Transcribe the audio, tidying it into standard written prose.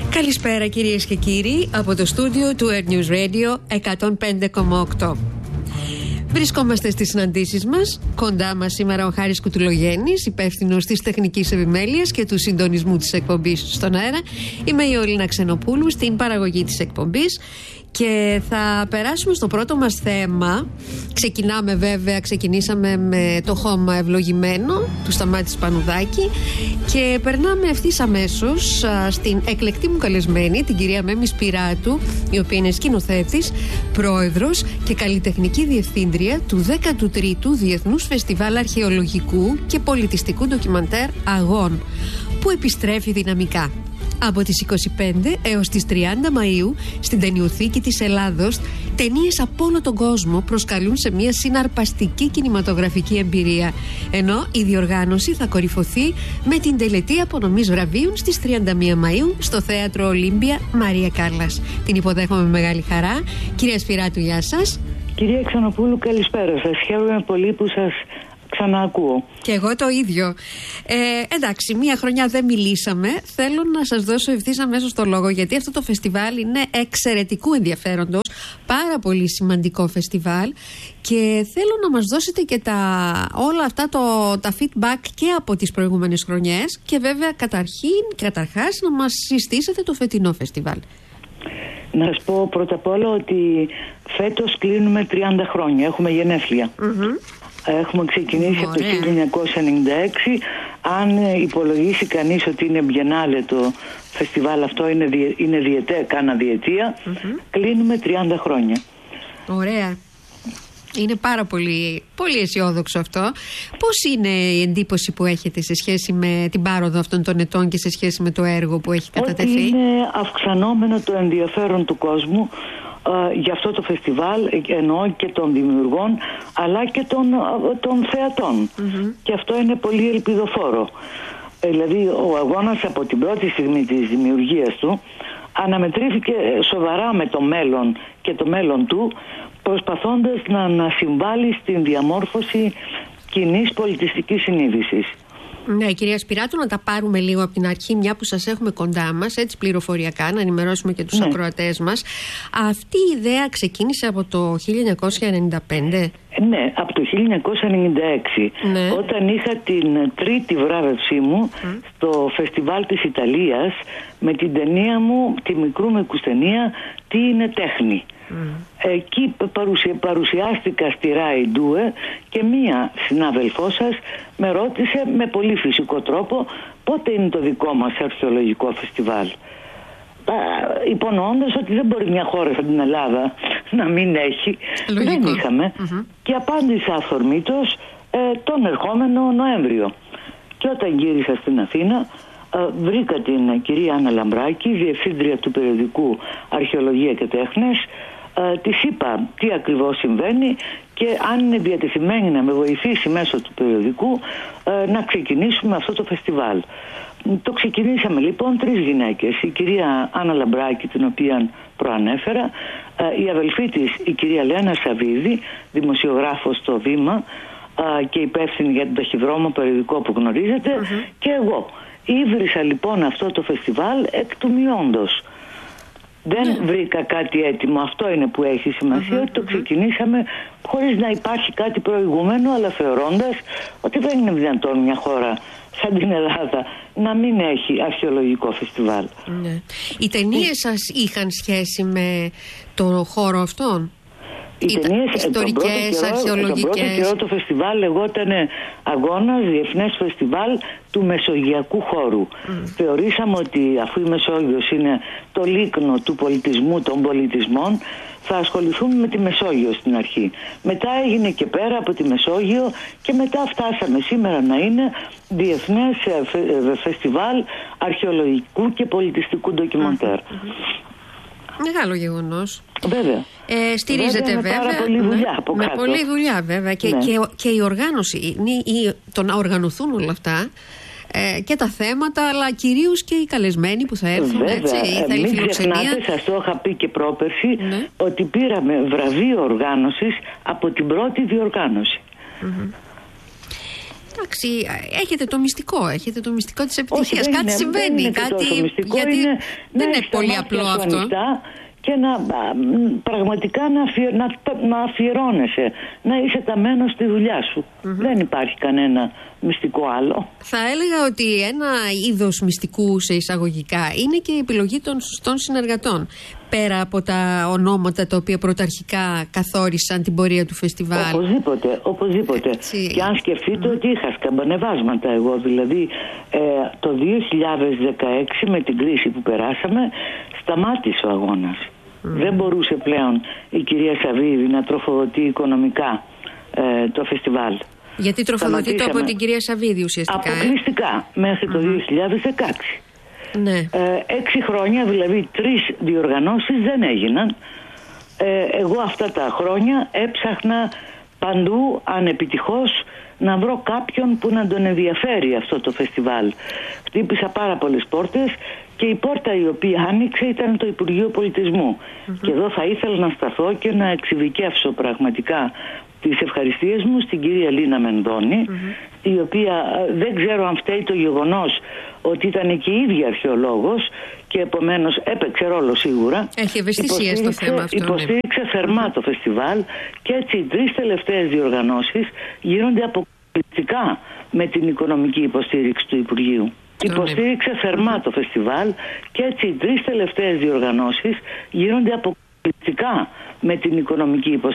Καλησπέρα κυρίες και κύριοι από το στούντιο του Air News Radio 105,8. Βρισκόμαστε στις συναντήσεις μας. Κοντά μας σήμερα ο Χάρης Κουτουλογέννης, υπεύθυνος της τεχνικής επιμέλειας και του συντονισμού της εκπομπής στον αέρα. Είμαι η Ολίνα Ξενοπούλου στην παραγωγή της εκπομπής. Και θα περάσουμε στο πρώτο μας θέμα. Ξεκινήσαμε με το χώμα ευλογημένο του Σταμάτη Σπανουδάκη και περνάμε ευθύς αμέσως στην εκλεκτή μου καλεσμένη, την κυρία Μέμη Σπυράτου, η οποία είναι σκηνοθέτης, πρόεδρος και καλλιτεχνική διευθύντρια του 13ου Διεθνούς Φεστιβάλ Αρχαιολογικού και Πολιτιστικού Ντοκιμαντέρ Αγών, που επιστρέφει δυναμικά. Από τις 25 έως τις 30 Μαΐου στην Ταινιοθήκη της Ελλάδος, ταινίες από όλο τον κόσμο προσκαλούν σε μια συναρπαστική κινηματογραφική εμπειρία, ενώ η διοργάνωση θα κορυφωθεί με την τελετή απονομής βραβείων στις 31 Μαΐου στο Θέατρο Ολύμπια Μαρία Κάλλας. Την υποδέχομαι με μεγάλη χαρά. Κυρία Σπυράτου, γεια σας. Κυρία Ξενοπούλου, καλησπέρα σας. Χαίρομαι πολύ που σας ξαναακούω. Και εγώ το ίδιο. Εντάξει, μία χρονιά δεν μιλήσαμε. Θέλω να σας δώσω ευθύς αμέσως το λόγο, γιατί αυτό το φεστιβάλ είναι εξαιρετικού ενδιαφέροντος. Πάρα πολύ σημαντικό φεστιβάλ. Και θέλω να μας δώσετε και όλα αυτά τα feedback και από τις προηγούμενες χρονιές. Και βέβαια καταρχάς να μας συστήσετε το φετινό φεστιβάλ. Να σας πω πρώτα απ' όλα ότι φέτος κλείνουμε 30 χρόνια. Έχουμε γενέθλια. Έχουμε ξεκινήσει από το 1996. Αν υπολογίσει κανείς ότι είναι μπιενάλε το φεστιβάλ αυτό, είναι κάνα διετία, κλείνουμε 30 χρόνια. Ωραία. Είναι πάρα πολύ, πολύ αισιόδοξο αυτό. Πώς είναι η εντύπωση που έχετε σε σχέση με την πάροδο αυτών των ετών και σε σχέση με το έργο που έχει κατατεθεί? Ότι είναι αυξανόμενο το ενδιαφέρον του κόσμου για αυτό το φεστιβάλ, εννοώ και των δημιουργών αλλά και των θεατών. Και αυτό είναι πολύ ελπιδοφόρο. Δηλαδή ο αγώνας από την πρώτη στιγμή της δημιουργίας του αναμετρήθηκε σοβαρά με το μέλλον και το μέλλον του, προσπαθώντας να συμβάλλει στην διαμόρφωση κοινής πολιτιστικής συνείδησης. Ναι, κυρία Σπυράτου, να τα πάρουμε λίγο από την αρχή, μια που σας έχουμε κοντά μας, έτσι πληροφοριακά, να ενημερώσουμε και τους ακροατές μας. Αυτή η ιδέα ξεκίνησε από το 1995. Ναι, από το 1996, όταν είχα την τρίτη βράβευσή μου στο Φεστιβάλ της Ιταλίας με την ταινία μου, τη μικρού μεκουστενία «Τι είναι τέχνη». Εκεί παρουσιάστηκα στη Rai Due και μία συνάδελφό σας με ρώτησε με πολύ φυσικό τρόπο πότε είναι το δικό μας αρχαιολογικό φεστιβάλ, υπονοώντας ότι δεν μπορεί μια χώρα σαν την Ελλάδα να μην έχει. Δεν είχαμε. Και απάντησα αυθορμήτως τον ερχόμενο Νοέμβριο. Και όταν γύρισα στην Αθήνα, βρήκα την κυρία Άννα Λαμπράκη, διευθύντρια του περιοδικού Αρχαιολογία και Τέχνες. Της είπα τι ακριβώς συμβαίνει και αν είναι διατεθειμένη να με βοηθήσει μέσω του περιοδικού να ξεκινήσουμε αυτό το φεστιβάλ. Το ξεκινήσαμε λοιπόν 3 γυναίκες. Η κυρία Άννα Λαμπράκη, την οποία προανέφερα, η αδελφή της η κυρία Λένα Σαββίδη, δημοσιογράφος στο Βήμα και υπεύθυνη για τον ταχυδρόμο περιοδικό που γνωρίζετε, και εγώ. Ίδρυσα λοιπόν αυτό το φεστιβάλ εκ του μειόντος. Δεν βρήκα κάτι έτοιμο. Αυτό είναι που έχει σημασία, ότι το ξεκινήσαμε χωρίς να υπάρχει κάτι προηγούμενο, αλλά θεωρώντας ότι δεν είναι δυνατόν μια χώρα σαν την Ελλάδα να μην έχει αρχαιολογικό φεστιβάλ. Οι ταινίες σας είχαν σχέση με το χώρο αυτόν? Ιστορικές, αρχαιολογικές? Τον πρώτο καιρό το φεστιβάλ λεγόταν Αγώνας Διεθνές Φεστιβάλ του Μεσογειακού Χώρου. Θεωρήσαμε ότι αφού η Μεσόγειος είναι το λίκνο του πολιτισμού των πολιτισμών, θα ασχοληθούμε με τη Μεσόγειο στην αρχή. Μετά έγινε και πέρα από τη Μεσόγειο και μετά φτάσαμε σήμερα να είναι Διεθνές Φεστιβάλ Αρχαιολογικού και Πολιτιστικού Ντοκιμαντέρ. Μεγάλο γεγονός. Βέβαια. Στηρίζεται βέβαια. Πάρα πολλή δουλειά από με κάτω. πολλή δουλειά βέβαια. Και η οργάνωση, το να οργανωθούν όλα αυτά και τα θέματα, αλλά κυρίως και οι καλεσμένοι που θα έρθουν. Έτσι, μην ξεχνάτε, σας το είχα πει και πρόπερση, ότι πήραμε βραβείο οργάνωσης από την πρώτη διοργάνωση. Εντάξει, έχετε το μυστικό της επιτυχίας. Κάτι συμβαίνει, γιατί δεν είναι πολύ απλό αυτό. Και πραγματικά να αφιερώνεσαι, να είσαι ταμένος στη δουλειά σου. Δεν υπάρχει κανένα μυστικό άλλο. Θα έλεγα ότι ένα είδος μυστικού σε εισαγωγικά είναι και η επιλογή των σωστών συνεργατών. Πέρα από τα ονόματα τα οποία πρωταρχικά καθόρισαν την πορεία του φεστιβάλ. Οπωσδήποτε. Και αν σκεφτείτε ότι είχα σκαμπανεβάσματα εγώ, δηλαδή το 2016 με την κρίση που περάσαμε σταμάτησε ο αγώνας. Δεν μπορούσε πλέον η κυρία Σαββίδη να τροφοδοτεί οικονομικά το φεστιβάλ. Γιατί τροφοδοτείται από την κυρία Σαββίδη ουσιαστικά. Αποκλειστικά μέχρι το 2016. Ναι. 6 χρόνια, δηλαδή 3 διοργανώσεις δεν έγιναν. Εγώ αυτά τα χρόνια έψαχνα παντού ανεπιτυχώς να βρω κάποιον που να τον ενδιαφέρει αυτό το φεστιβάλ. Χτύπησα πάρα πολλές πόρτες και η πόρτα η οποία άνοιξε ήταν το Υπουργείο Πολιτισμού. Και εδώ θα ήθελα να σταθώ και να εξειδικεύσω πραγματικά τις ευχαριστίες μου στην κυρία Λίνα Μενδώνη, η οποία δεν ξέρω αν φταίει το γεγονός ότι ήταν και η ίδια αρχαιολόγος και επομένως έπαιξε ρόλο σίγουρα. Έχει ευαισθησία στο θέμα αυτό. Υποστήριξε θερμά το φεστιβάλ και έτσι οι 3 τελευταίες διοργανώσεις γίνονται αποκλειστικά με την οικονομική υποστήριξη του Υπουργείου. Υποστήριξε θερμά το φεστιβάλ και έτσι οι 3 τελευταίες διοργανώσεις γίνονται αποκλειστικά με την οικονομική υποστήριξη